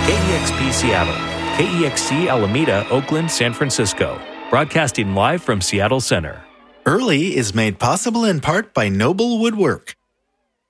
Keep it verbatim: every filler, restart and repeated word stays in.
K E X P Seattle, K E X C Alameda, Oakland, San Francisco. Broadcasting live from Seattle Center. Early is made possible in part by Noble Woodwork.